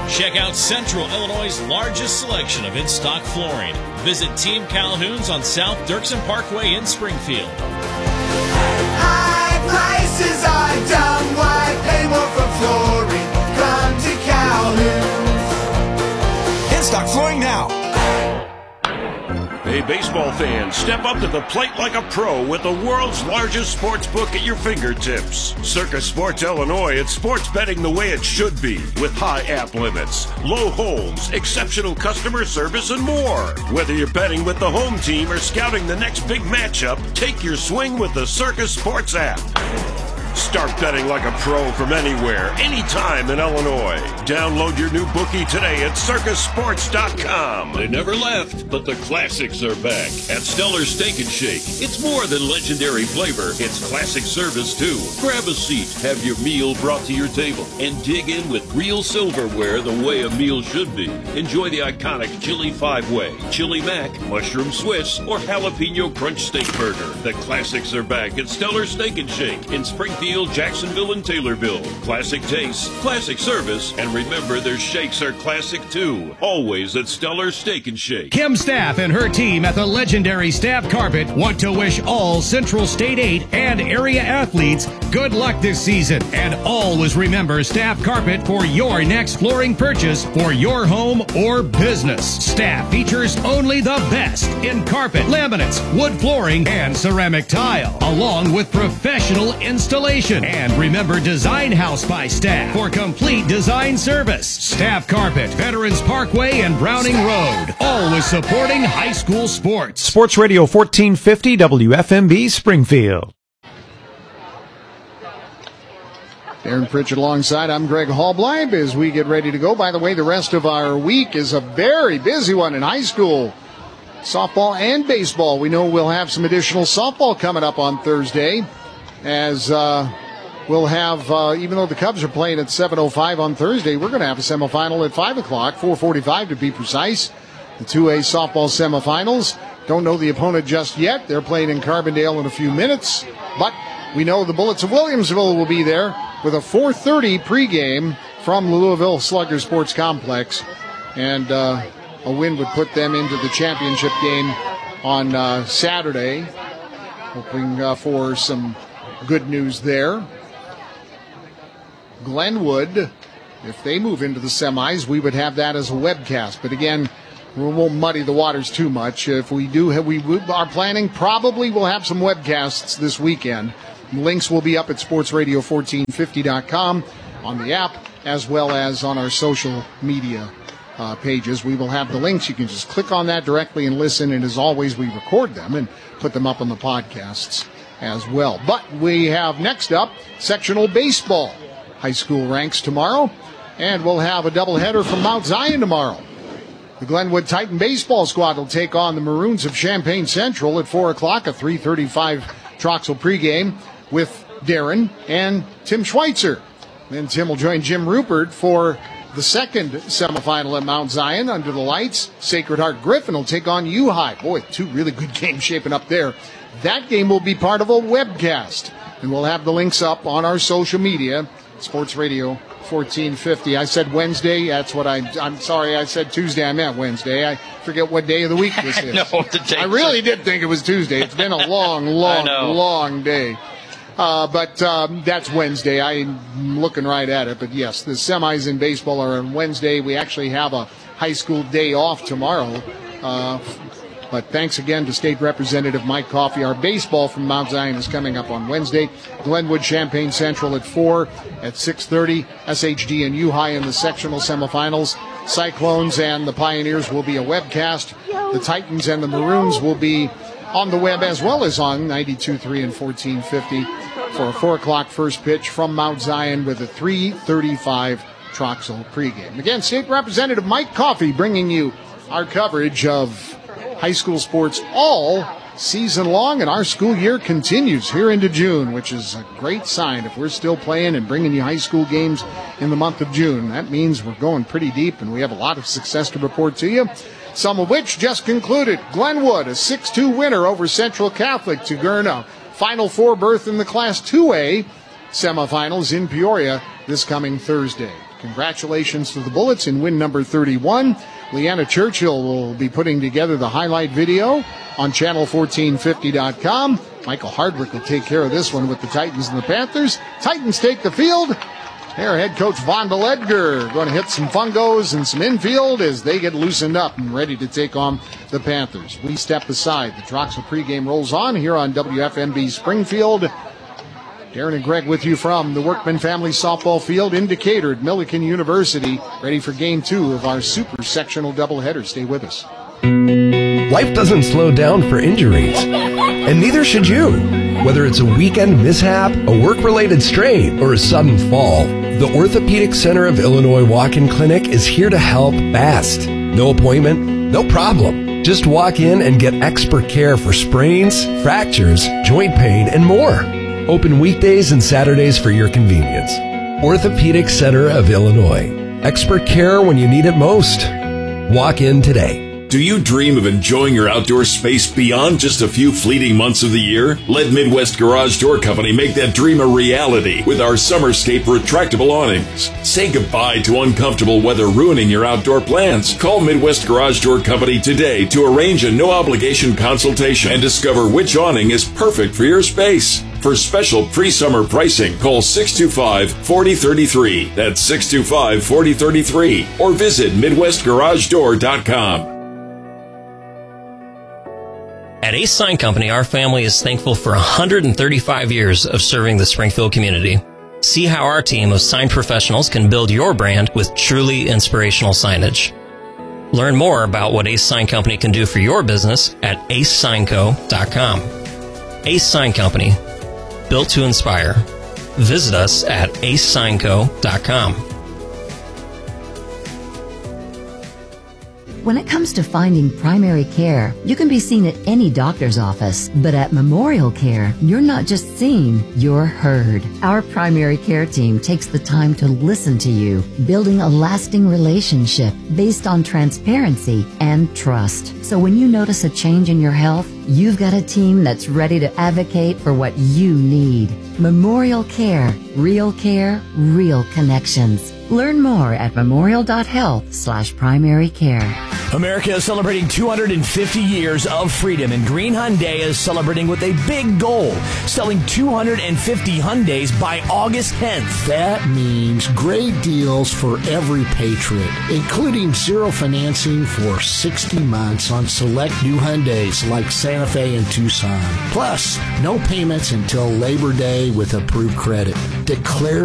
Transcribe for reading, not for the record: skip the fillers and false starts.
Check out Central Illinois' largest selection of in-stock flooring. Visit Team Calhoun's on South Dirksen Parkway in Springfield. High prices are dumb. Why pay more for flooring? Come to Calhoun's. In-stock flooring now. Hey, baseball fans, step up to the plate like a pro with the world's largest sports book at your fingertips. Circus Sports Illinois, it's sports betting the way it should be, with high app limits, low holds, exceptional customer service, and more. Whether you're betting with the home team or scouting the next big matchup, take your swing with the Circus Sports app. Start betting like a pro from anywhere, anytime in Illinois. Download your new bookie today at circusports.com. They never left, but the classics are back at Stellar Steak and Shake. It's more than legendary flavor, it's classic service too. Grab a seat, have your meal brought to your table, and dig in with real silverware the way a meal should be. Enjoy the iconic Chili 5-Way, Chili Mac, Mushroom Swiss, or Jalapeno Crunch Steak Burger. The classics are back at Stellar Steak and Shake in Springfield, Jacksonville, and Taylorville. Classic taste, classic service, and remember their shakes are classic too. Always at Stellar Steak and Shake. Kim Staff and her team at the legendary Staff Carpet want to wish all Central State 8 and area athletes good luck this season. And always remember Staff Carpet for your next flooring purchase for your home or business. Staff features only the best in carpet, laminates, wood flooring, and ceramic tile, along with professional installation. And remember Design House by Staff for complete design service. Staff Carpet, Veterans Parkway and Browning Road. Always supporting high school sports. Sports Radio 1450 WFMB Springfield. Aaron Pritchett alongside. I'm Greg Hallbleib as we get ready to go. By the way, the rest of our week is a very busy one in high school. Softball and baseball. We know we'll have some additional softball coming up on Thursday. As we'll have, even though the Cubs are playing at 7:05 on Thursday, we're going to have a semifinal at 5 o'clock, 4:45 to be precise. The 2A softball semifinals. Don't know the opponent just yet. They're playing in Carbondale in a few minutes. But we know the Bullets of Williamsville will be there with a 4:30 pregame from the Louisville Slugger Sports Complex. And a win would put them into the championship game on Saturday. Hoping for some good news there. Glenwood, if they move into the semis, we would have that as a webcast. But again, we won't muddy the waters too much. If we do, we are planning, probably we'll have some webcasts this weekend. Links will be up at sportsradio1450.com on the app, as well as on our social media pages. We will have the links. You can just click on that directly and listen. And as always, we record them and put them up on the podcasts as well. But we have next up sectional baseball. High school ranks tomorrow, and we'll have a doubleheader from Mount Zion tomorrow. The Glenwood Titan baseball squad will take on the Maroons of Champaign Central at 4 o'clock, a 3:35 Troxel pregame with Darren and Tim Schweitzer. Then Tim will join Jim Rupert for the second semifinal at Mount Zion under the lights. Sacred Heart Griffin will take on U-High. Boy, two really good games shaping up there. That game will be part of a webcast, and we'll have the links up on our social media. Sports Radio 1450. I said Wednesday. That's what I'm sorry. I said Tuesday. I meant Wednesday. I forget what day of the week this is. I really did think it was Tuesday. It's been a long day. But that's Wednesday. I'm looking right at it. But yes, the semis in baseball are on Wednesday. We actually have a high school day off tomorrow. But thanks again to State Representative Mike Coffey. Our baseball from Mount Zion is coming up on Wednesday. Glenwood Champaign Central at 4. At 6:30, SHD and U-High in the sectional semifinals. Cyclones and the Pioneers will be a webcast. The Titans and the Maroons will be on the web as well as on 92.3 and 1450 for a 4 o'clock first pitch from Mount Zion with a 3:35 Troxel pregame. Again, State Representative Mike Coffey bringing you our coverage of high school sports all season long, and our school year continues here into June, which is a great sign. If we're still playing and bringing you high school games in the month of June, that means we're going pretty deep, and we have a lot of success to report to you, some of which just concluded. Glenwood, a 6-2 winner over Central Catholic to earn a Final Four berth in the Class 2A semifinals in Peoria this coming Thursday. Congratulations to the Bullets in win number 31. Leanna Churchill will be putting together the highlight video on channel1450.com. Michael Hardwick will take care of this one with the Titans and the Panthers. Titans take the field. There, head coach Vondel Edgar going to hit some fungos and some infield as they get loosened up and ready to take on the Panthers. We step aside. The Troxel pregame rolls on here on WFMB Springfield. Darren and Greg with you from the Workman Family Softball Field in Decatur at Millikan University, ready for Game 2 of our super sectional doubleheader. Stay with us. Life doesn't slow down for injuries, and neither should you. Whether it's a weekend mishap, a work-related strain, or a sudden fall, the Orthopedic Center of Illinois Walk-In Clinic is here to help fast. No appointment, no problem. Just walk in and get expert care for sprains, fractures, joint pain, and more. Open weekdays and Saturdays for your convenience. Orthopedic Center of Illinois. Expert care when you need it most. Walk in today. Do you dream of enjoying your outdoor space beyond just a few fleeting months of the year? Let Midwest Garage Door Company make that dream a reality with our Summerscape retractable awnings. Say goodbye to uncomfortable weather ruining your outdoor plans. Call Midwest Garage Door Company today to arrange a no-obligation consultation and discover which awning is perfect for your space. For special pre-summer pricing, call 625-4033. That's 625-4033. Or visit MidwestGarageDoor.com. At Ace Sign Company, our family is thankful for 135 years of serving the Springfield community. See how our team of sign professionals can build your brand with truly inspirational signage. Learn more about what Ace Sign Company can do for your business at acesignco.com. Ace Sign Company, built to inspire. Visit us at acesignco.com. When it comes to finding primary care, you can be seen at any doctor's office, but at Memorial Care, you're not just seen, you're heard. Our primary care team takes the time to listen to you, building a lasting relationship based on transparency and trust. So when you notice a change in your health, you've got a team that's ready to advocate for what you need. Memorial Care, real connections. Learn more at memorial.health/primary care. America is celebrating 250 years of freedom, and Green Hyundai is celebrating with a big goal, selling 250 Hyundais by August 10th. That means great deals for every patriot, including zero financing for 60 months on select new Hyundais like Santa Fe and Tucson. Plus, no payments until Labor Day with approved credit. Declare